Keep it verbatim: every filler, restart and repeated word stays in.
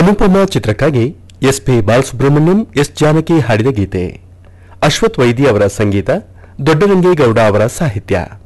ಅನುಪಮ ಚಿತ್ರಕ್ಕಾಗಿ S P Balasubrahmanyam S Janaki ಹಾಡಿದ ಗೀತೆ, ಅಶ್ವಥ್ ವೈದಿ ಅವರ ಸಂಗೀತ, ದೊಡ್ಡರಂಗೇಗೌಡ ಅವರ ಸಾಹಿತ್ಯ.